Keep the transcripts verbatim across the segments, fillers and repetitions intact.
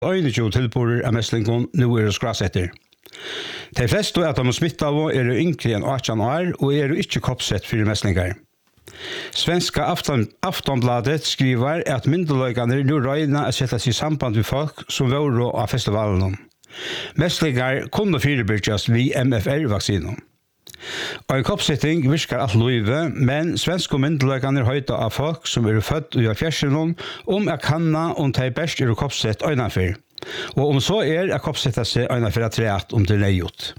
einogtjúgu tilborer av meslingon nu er skrasetter. De fleste at de smittet av er yngre enn átjan år og er ikke koppsett for meslingar. Svenska Afton, Aftonbladet skriver at myndeløygene nu røyna å sette seg i samband med folk som var av festivalen. Meslingar kunne fyrebyrkjast vid M F R-vaksinen. Og en koppsetting virker alt løyve, men svenske myndeløygene høyta av folk som er født og gjør fjersen om jeg kanna om de best er koppsett øynafyr. Og om så er jeg koppsetta seg øynafyr at treat om det er leiot.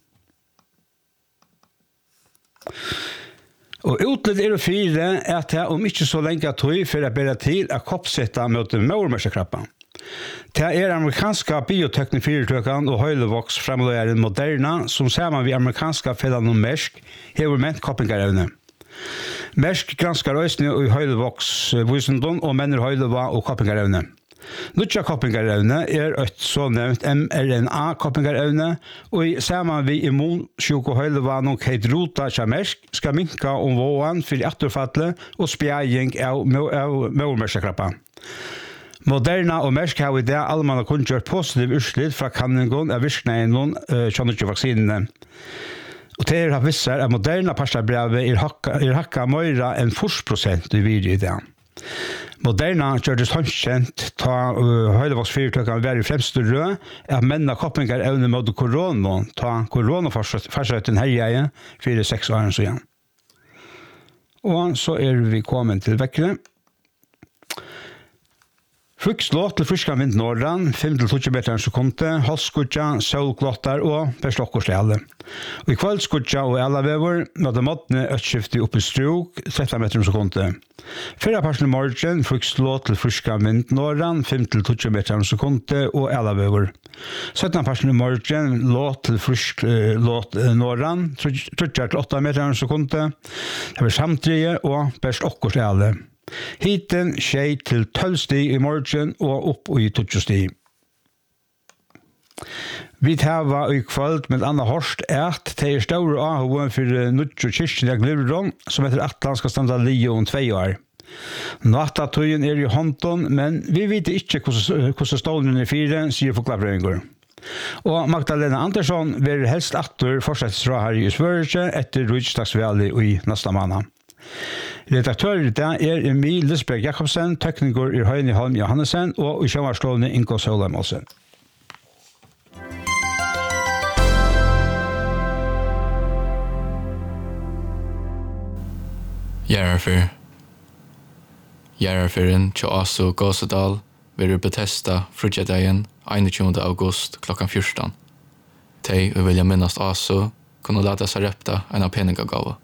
Og utlitt er å fire at jeg om ikke så lenge tog for å bedre til å koppsetta mot maurmørsekrappa. Det er amerikanska bioteknikfyrtøkene og høylevoks fremløyeren Moderna som sammen vi amerikanska fellan og Mersk hever ment koppingarevne. Mersk granskar øysene og høylevoks vysendom og menner høyleva og koppingarevne. Nutja koppingarevne er et så nevnt M R N A-koppingarevne, og sammen vi immunsjuk og høylevan og keit rota til Mersk skal minka om våan for atterfattle og spjæging av maurmørsekrappa. Moderna og Mersk har i det allmann har kunnet gjort positiv urslit fra kanningen av virkningen av tjonnetjevaksinene. Og til har visser at Moderna parstabrevet er hakka, er hakka møyra enn fyrst prosent i videre i det. Moderna gjørtes håndkjent ta uh, høylevoksfyrtøkene være i fremste rød at menna koppingar evne mot korona ta koronafarsøtten herjeie fire seks år så igjen. Og så er vi kommet til vekkere. Frukslåt til friska vind norran, fem til tjúgu meter sekunde, halsskudja, solglottar og perstokkorsleale. Og i kveldskudja og elavevor nådde måttene øtskiftet opp i struk, tretton meter sekunde. Fyrra parten i morgen, frukslåt til friska vind norran, fem til tjúgu meter sekunde og elavevor. sytten parten i morgen, låt til frisk uh, låt uh, norran, tretton til åtta meter sekunde, det var samtrige og perstokkorsleale. Hiten skjei til tolv stig i morgen og opp i tjúgu stig. Vi tava i kvöld med Anna Horst at det er store avhoven for Nuttjo Kirsten i Glivron, som etter Atlan skal standa lio om tvei år. Nattatøyen er i hånden, men vi vet ikke hvordan stålen er fire, sier Foklabrøyngur. Og Magdalena Andersson vil helst atter fortsettsra her i Svørelse etter Rydstagsvali i nesta måned. Redaktør i dag er Emil Lisberg Jakobsen, tekniker i Høyni Holm Johannesen og i sjøvarslående Ingo Sølemåsen. Gjerarfyr. Gjerarfyren til Aso Gåsedal vil betesta frutjedagen einogtjúgunda august klokkan fjúrtan. Tei og vilja minnast Aso kunne lade seg repta en av peningagava.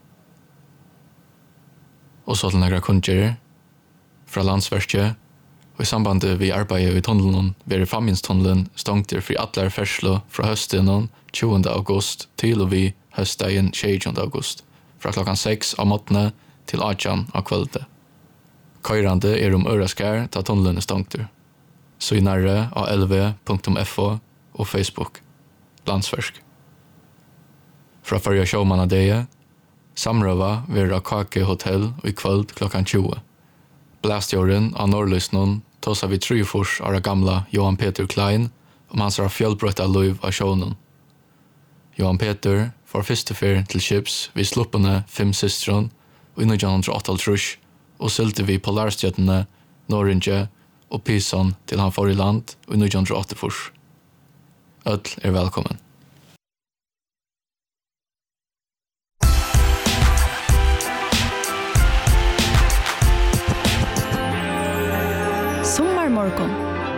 Og så til nægra kundgjere fra landsverket, og i sambandet vi arbeider i tunnelen, vi er Famminstunnelen stongter for atler ferslo fra høsten tjúgunda august til og vi høstdagen tjúgunda august, fra klokkan seks av måttene til átjan av kvölde. Køyrande er om øraskær ta tunnelen er stongter. Så i nærre av l v punktum f o og Facebook, landsverk. Fra fyrja sjåmanna deie, samrøva ved Kake Hotel i kvöld klokkan tjúgu. Blastjorden av Norrlysnon tåsa vi trufors av gamla Johan Peter Klein om hans fjellbrøtta liv av sjånen. Johan Peter får fyrstefer til Kips vid sluppene fem systron og i nítjan áttaoghálvtrýss og sylte vi polarstjøttene Norringe og Pison til han får i land og i nítjan áttaogfýrs. Öll er velkommen. Sommarmorgon.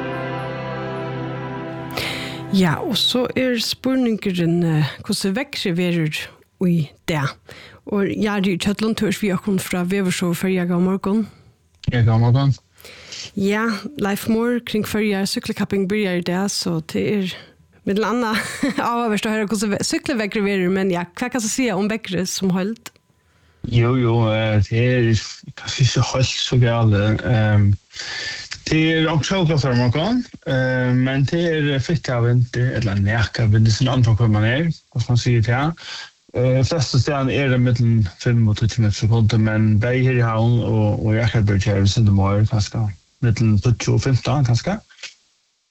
Ja, og så er spurningeren uh, hvordan vekkere verer i det. Og jeg er i Kjøtland tørs vi akkurat fra Veverså for jeg gav morgen. Jeg gav morgen. Ja, Leif Moore kring førje syklekapping byrjar i det, så det er med den andre avhørst å høre hvordan syklevekkere verer, men ja, hva kan jeg si om vekkere som holdt? Jo, jo, det er kanskje ikke holdt så gale. Um, Det er også klart man kan, uh, men det er fritt av vinter, eller nækka vinter, sin antall hvor man er, hva man sier til her. Uh, fleste stedene er det mellom fem og tjúgu meter sekunder, men begge her i havn og, og i Akkerberg er det sin morgen, kanskje, mellom tjúgu og femtan, kanskje.